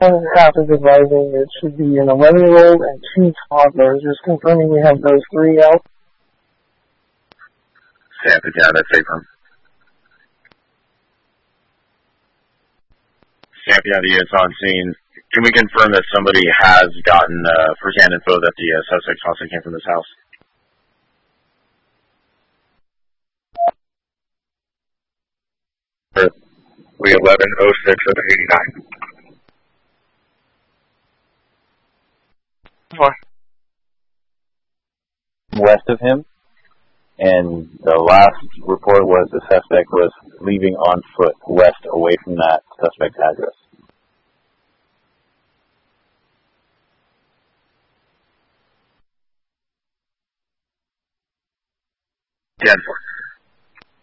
traffic advising it should be an 11-year-old and 2 toddlers. Just confirming we have those 3 out. Sample, yeah, that's April. Sample, yeah, the unit's on scene. Can we confirm that somebody has gotten first-hand info that the suspect possibly came from this house? We 1106 of 89. West of him, and the last report was the suspect was leaving on foot west away from that suspect's address. 10-4.